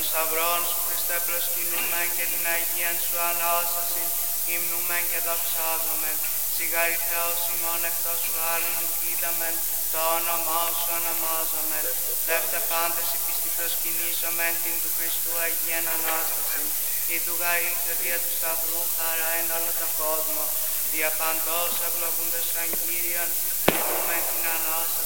σταυρών σου Χριστέ προσκυνούμεν και την Αγίαν σου Ανάσταση, υμνούμεν και δοξάζομεν. Σιγάρι Θεός ημών εκτός σου άλλην ουκ το όνομά σου ονομάζομεν. Δεύτε πάντες η πίστη προσκυνήσομεν την του Χριστού Αγίαν Ανάσταση. Ιδού γάρ ήλθε δια του σταυρού χαρά εν όλο το κόσμο. Δια παντός ευλογούντες τον Κύριον, υλικούμεν την Ανάσταση.